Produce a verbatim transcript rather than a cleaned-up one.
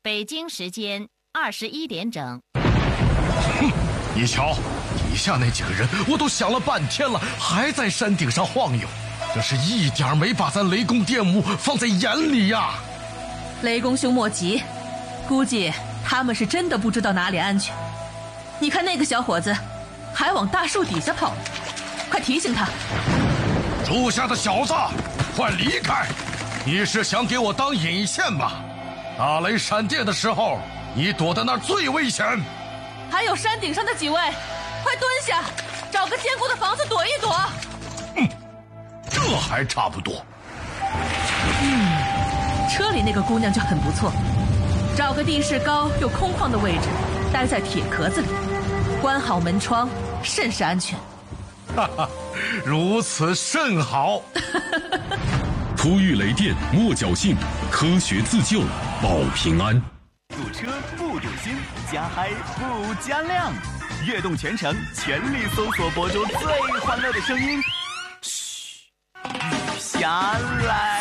北京时间二十一点整。 哼，你瞧，底下那几个人，我都想了半天了，还在山顶上晃悠，这是一点没把咱雷公电母放在眼里呀。 雷公兄莫急，估计他们是真的不知道哪里安全。你看那个小伙子，还往大树底下跑，快提醒他。 树下的小子，快离开！你是想给我当引线吧？打雷闪电的时候，你躲在那儿最危险。 还有山顶上的几位，快蹲下，找个坚固的房子躲一躲。 嗯，这还差不多。 嗯，车里那个姑娘就很不错，找个地势高又空旷的位置，待在铁壳子里，关好门窗，甚是安全。 哈哈，如此甚好。 突遇雷电莫侥幸，科学自救保平安。 堵车不堵心，加嗨不加量，悦动全程全力搜索播出最欢乐的声音。嘘，雨下来。